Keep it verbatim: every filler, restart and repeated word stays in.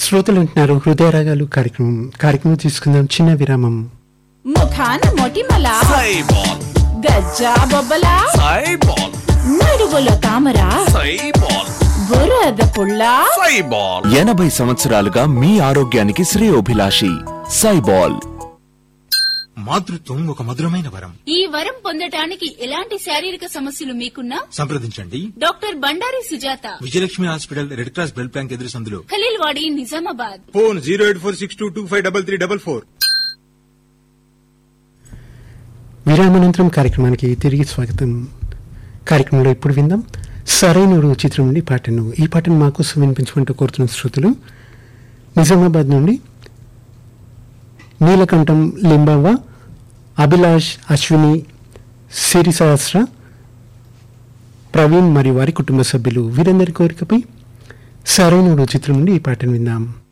శ్రోతలు అంటున్నారు హృదయరాగాలు కార్యక్రమం కార్యక్రమం తీసుకుందాం చిన్న విరామం. ముఖాన మొటిమల సైబాల్ గజ్జా బొబ్బల సైబాల్ నడువుల తామర సైబాల్ బురద పుల్ల సైబాల్ ఎనభై సంవత్సరాలుగా మీ ఆరోగ్యానికి శ్రేయోభిలాషి సైబాల్. మాతృత్వం ఒక మధురమైన వరం. ఈ వరం పొందటానికి ఎలాంటి శారీరక సమస్యలు మీకున్నా సంప్రదించండి doctor Bandari Sujatha, Vijayalakshmi hospital, red cross blood bank ఎదురు సందులో, ఖలీల్ వాడి, Nizamabad. Phone zero eight four six two two five double three double four. విరామానంతరం కార్యక్రమానికి తిరిగి స్వాగతం. కార్యక్రమంలో ఇప్పుడు విందాం సరైనూరు చిత్రం నుండి పాటను. ఈ పాటను మాకోసం వినిపించమంటూ కోరుతున్న శ్రోతలు నిజామాబాద్ నుండి నీలకంఠం, లింబావ, అభిలాష్, అశ్విని, సిరి సహస్ర, ప్రవీణ్ మరియు వారి కుటుంబ సభ్యులు వీరందరి కోరికపై సరైనూరు చిత్రం నుండి ఈ పాటను విందాం.